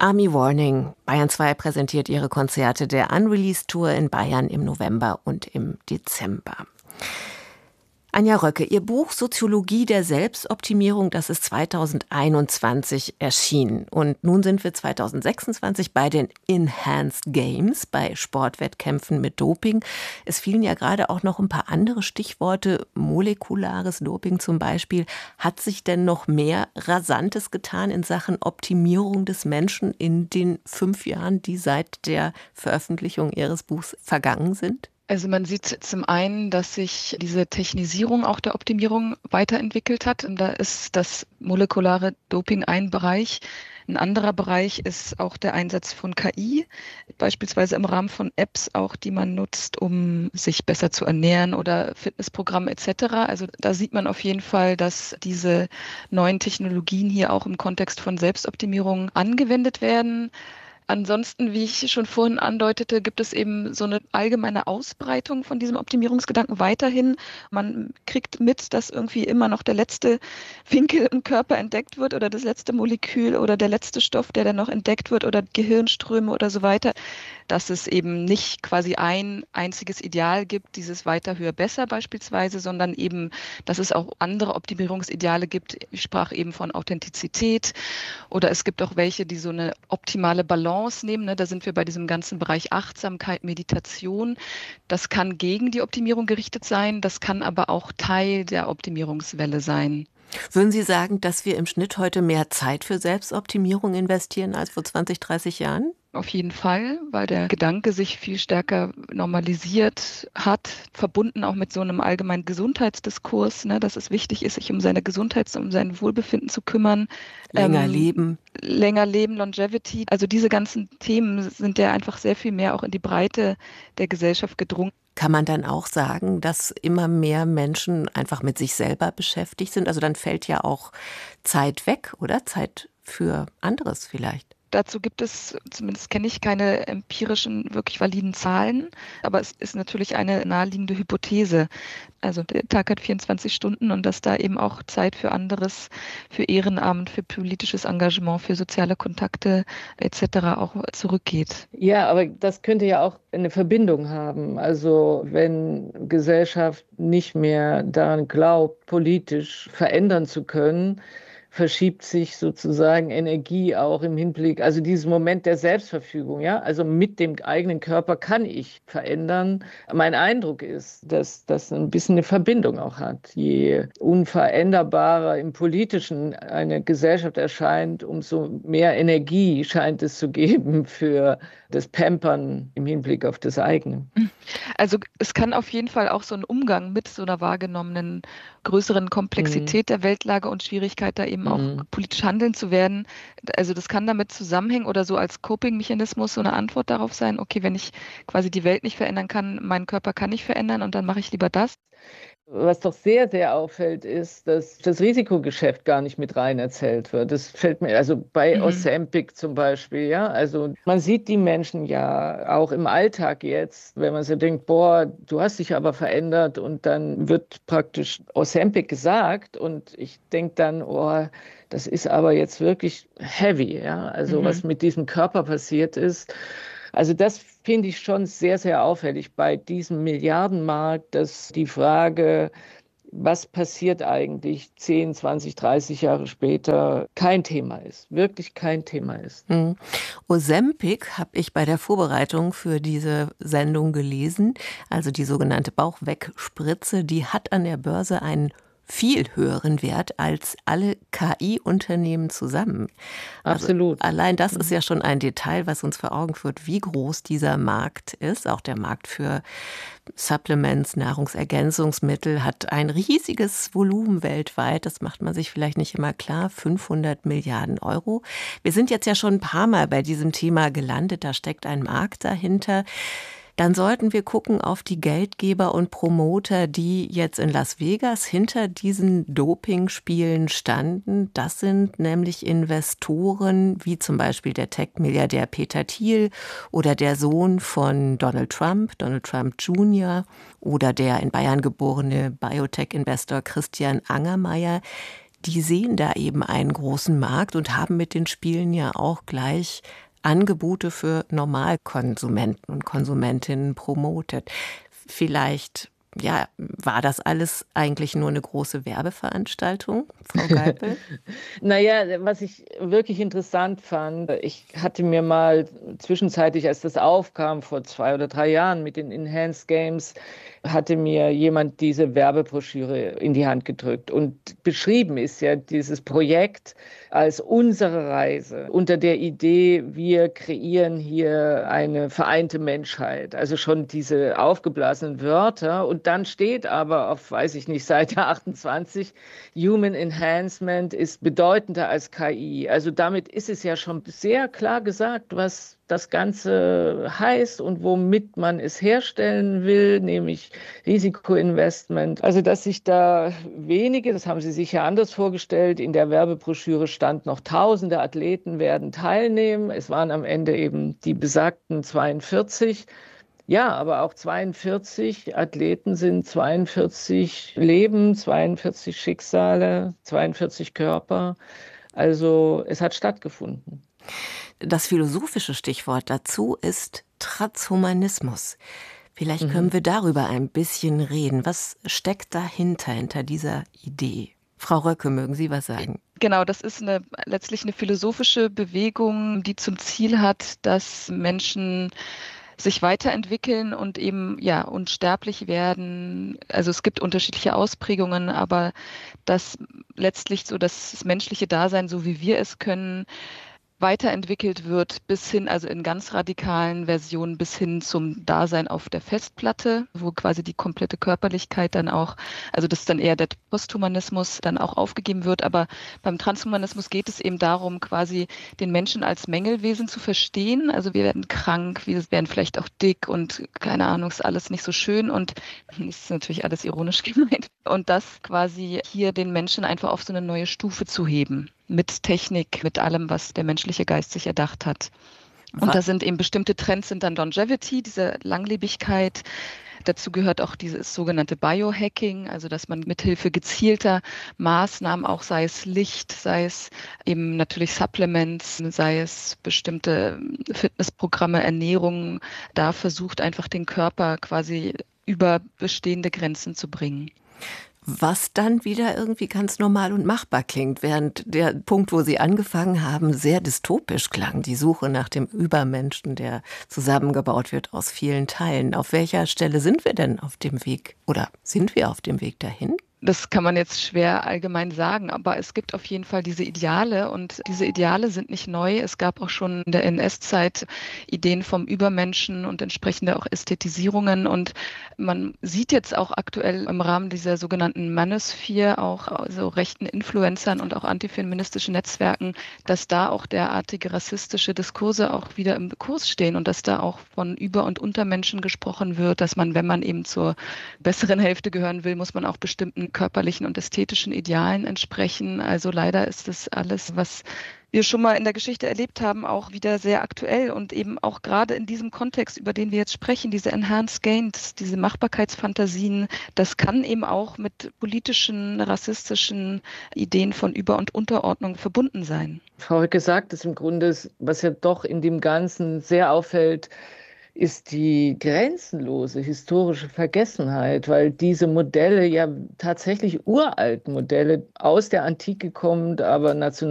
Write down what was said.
Army Warning. Bayern 2 präsentiert ihre Konzerte der Unreleased Tour in Bayern im November und im Dezember. Anja Röcke, Ihr Buch Soziologie der Selbstoptimierung, das ist 2021 erschienen. Und nun sind wir 2026 bei den Enhanced Games, bei Sportwettkämpfen mit Doping. Es fielen ja gerade auch noch ein paar andere Stichworte, molekulares Doping zum Beispiel. Hat sich denn noch mehr Rasantes getan in Sachen Optimierung des Menschen in den 5 Jahren, die seit der Veröffentlichung Ihres Buchs vergangen sind? Also man sieht zum einen, dass sich diese Technisierung auch der Optimierung weiterentwickelt hat. Und da ist das molekulare Doping ein Bereich. Ein anderer Bereich ist auch der Einsatz von KI, beispielsweise im Rahmen von Apps auch, die man nutzt, um sich besser zu ernähren oder Fitnessprogramme etc. Also da sieht man auf jeden Fall, dass diese neuen Technologien hier auch im Kontext von Selbstoptimierung angewendet werden. Ansonsten, wie ich schon vorhin andeutete, gibt es eben so eine allgemeine Ausbreitung von diesem Optimierungsgedanken weiterhin. Man kriegt mit, dass irgendwie immer noch der letzte Winkel im Körper entdeckt wird oder das letzte Molekül oder der letzte Stoff, der dann noch entdeckt wird oder Gehirnströme oder so weiter. Dass es eben nicht quasi ein einziges Ideal gibt, dieses weiter, höher, besser beispielsweise, sondern eben, dass es auch andere Optimierungsideale gibt. Ich sprach eben von Authentizität oder es gibt auch welche, die so eine optimale Balance nehmen. Da sind wir bei diesem ganzen Bereich Achtsamkeit, Meditation. Das kann gegen die Optimierung gerichtet sein, das kann aber auch Teil der Optimierungswelle sein. Würden Sie sagen, dass wir im Schnitt heute mehr Zeit für Selbstoptimierung investieren als vor 20, 30 Jahren? Auf jeden Fall, weil der Gedanke sich viel stärker normalisiert hat, verbunden auch mit so einem allgemeinen Gesundheitsdiskurs, dass es wichtig ist, sich um seine Gesundheit, um sein Wohlbefinden zu kümmern. Länger leben. Länger leben, Longevity. Also diese ganzen Themen sind ja einfach sehr viel mehr auch in die Breite der Gesellschaft gedrungen. Kann man dann auch sagen, dass immer mehr Menschen einfach mit sich selber beschäftigt sind? Also dann fällt ja auch Zeit weg, oder? Zeit für anderes vielleicht. Dazu gibt es, zumindest kenne ich keine empirischen, wirklich validen Zahlen, aber es ist natürlich eine naheliegende Hypothese. Also der Tag hat 24 Stunden und dass da eben auch Zeit für anderes, für Ehrenamt, für politisches Engagement, für soziale Kontakte etc. auch zurückgeht. Ja, aber das könnte ja auch eine Verbindung haben. Also wenn Gesellschaft nicht mehr daran glaubt, politisch verändern zu können, verschiebt sich sozusagen Energie auch im Hinblick, also dieses Moment der Selbstverfügung, ja, also mit dem eigenen Körper kann ich verändern. Mein Eindruck ist, dass das ein bisschen eine Verbindung auch hat. Je unveränderbarer im Politischen eine Gesellschaft erscheint, umso mehr Energie scheint es zu geben für das Pampern im Hinblick auf das eigene. Also es kann auf jeden Fall auch so ein Umgang mit so einer wahrgenommenen größeren Komplexität der Weltlage und Schwierigkeit, da eben auch politisch handeln zu werden. Also das kann damit zusammenhängen oder so als Coping-Mechanismus so eine Antwort darauf sein, okay, wenn ich quasi die Welt nicht verändern kann, meinen Körper kann ich verändern und dann mache ich lieber das. Was doch sehr, sehr auffällt, ist, dass das Risikogeschäft gar nicht mit rein erzählt wird. Das fällt mir, also bei Ozempic zum Beispiel, ja. Also man sieht die Menschen ja auch im Alltag jetzt, wenn man so denkt, boah, du hast dich aber verändert und dann wird praktisch Ozempic gesagt und ich denke dann, oh, das ist aber jetzt wirklich heavy, ja. Also was mit diesem Körper passiert ist. Also das finde ich schon sehr, sehr auffällig bei diesem Milliardenmarkt, dass die Frage, was passiert eigentlich 10, 20, 30 Jahre später, kein Thema ist, wirklich kein Thema ist. Ozempic habe ich bei der Vorbereitung für diese Sendung gelesen, also die sogenannte Bauchwegspritze, die hat an der Börse einen viel höheren Wert als alle KI-Unternehmen zusammen. Absolut. Also allein das ist ja schon ein Detail, was uns vor Augen führt, wie groß dieser Markt ist. Auch der Markt für Supplements, Nahrungsergänzungsmittel hat ein riesiges Volumen weltweit. Das macht man sich vielleicht nicht immer klar. 500 Milliarden Euro. Wir sind jetzt ja schon ein paar Mal bei diesem Thema gelandet. Da steckt ein Markt dahinter. Dann sollten wir gucken auf die Geldgeber und Promoter, die jetzt in Las Vegas hinter diesen Dopingspielen standen. Das sind nämlich Investoren wie zum Beispiel der Tech-Milliardär Peter Thiel oder der Sohn von Donald Trump Jr. oder der in Bayern geborene Biotech-Investor Christian Angermayer. die sehen da eben einen großen Markt und haben mit den Spielen ja auch gleich Angebote für Normalkonsumenten und Konsumentinnen promotet. Vielleicht, ja, war das alles eigentlich nur eine große Werbeveranstaltung, Frau Geipel? Naja, was ich wirklich interessant fand, ich hatte mir mal zwischenzeitlich, als das aufkam, vor 2 oder 3 Jahren mit den Enhanced Games, hatte mir jemand diese Werbebroschüre in die Hand gedrückt. Und beschrieben ist ja dieses Projekt als unsere Reise unter der Idee, wir kreieren hier eine vereinte Menschheit. Also schon diese aufgeblasenen Wörter. Und dann steht aber auf, weiß ich nicht, Seite 28, Human Enhancement ist bedeutender als KI. Also damit ist es ja schon sehr klar gesagt, was das Ganze heißt und womit man es herstellen will, nämlich Risikoinvestment. Also dass sich da wenige, das haben Sie sich ja anders vorgestellt, in der Werbebroschüre stand noch tausende Athleten werden teilnehmen. Es waren am Ende eben die besagten 42. Ja, aber auch 42 Athleten sind 42 Leben, 42 Schicksale, 42 Körper. Also es hat stattgefunden. Das philosophische Stichwort dazu ist Transhumanismus. Vielleicht können wir darüber ein bisschen reden. Was steckt dahinter, hinter dieser Idee? Frau Röcke, mögen Sie was sagen? Genau, das ist letztlich eine philosophische Bewegung, die zum Ziel hat, dass Menschen sich weiterentwickeln und eben ja unsterblich werden. Also es gibt unterschiedliche Ausprägungen, aber dass letztlich so das menschliche Dasein, so wie wir es können, weiterentwickelt wird bis hin, also in ganz radikalen Versionen bis hin zum Dasein auf der Festplatte, wo quasi die komplette Körperlichkeit dann auch, also das ist dann eher der Posthumanismus, dann auch aufgegeben wird. Aber beim Transhumanismus geht es eben darum, quasi den Menschen als Mängelwesen zu verstehen. Also wir werden krank, wir werden vielleicht auch dick und keine Ahnung, ist alles nicht so schön und ist natürlich alles ironisch gemeint. Und das quasi hier den Menschen einfach auf so eine neue Stufe zu heben. Mit Technik, mit allem, was der menschliche Geist sich erdacht hat. Und da sind eben bestimmte Trends, sind dann Longevity, diese Langlebigkeit. Dazu gehört auch dieses sogenannte Biohacking, also dass man mithilfe gezielter Maßnahmen, auch sei es Licht, sei es eben natürlich Supplements, sei es bestimmte Fitnessprogramme, Ernährung, da versucht einfach den Körper quasi über bestehende Grenzen zu bringen. Was dann wieder irgendwie ganz normal und machbar klingt, während der Punkt, wo Sie angefangen haben, sehr dystopisch klang. Die Suche nach dem Übermenschen, der zusammengebaut wird aus vielen Teilen. Auf welcher Stelle sind wir denn auf dem Weg? Oder sind wir auf dem Weg dahin? Das kann man jetzt schwer allgemein sagen, aber es gibt auf jeden Fall diese Ideale und diese Ideale sind nicht neu. Es gab auch schon in der NS-Zeit Ideen vom Übermenschen und entsprechende auch Ästhetisierungen und man sieht jetzt auch aktuell im Rahmen dieser sogenannten Manosphere auch also rechten Influencern und auch antifeministischen Netzwerken, dass da auch derartige rassistische Diskurse auch wieder im Kurs stehen und dass da auch von Über- und Untermenschen gesprochen wird, dass man, wenn man eben zur besseren Hälfte gehören will, muss man auch bestimmten körperlichen und ästhetischen Idealen entsprechen. Also leider ist das alles, was wir schon mal in der Geschichte erlebt haben, auch wieder sehr aktuell und eben auch gerade in diesem Kontext, über den wir jetzt sprechen, diese Enhanced Gains, diese Machbarkeitsfantasien, das kann eben auch mit politischen, rassistischen Ideen von Über- und Unterordnung verbunden sein. Frau Höcke sagt es im Grunde, was ja doch in dem Ganzen sehr auffällt, ist die grenzenlose historische Vergessenheit, weil diese Modelle ja tatsächlich uralten Modelle aus der Antike kommend, aber national